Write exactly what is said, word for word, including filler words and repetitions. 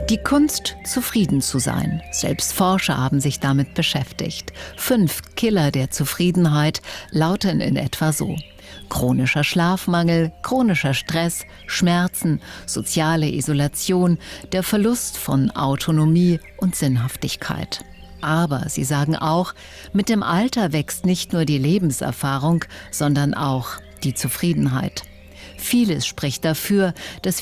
Die Kunst, zufrieden zu sein. Selbst Forscher haben sich damit beschäftigt. Fünf Killer der Zufriedenheit lauten in etwa so: chronischer Schlafmangel, chronischer Stress, Schmerzen, soziale Isolation, der Verlust von Autonomie und Sinnhaftigkeit. Aber sie sagen auch, mit dem Alter wächst nicht nur die Lebenserfahrung, sondern auch die Zufriedenheit. Vieles spricht dafür, dass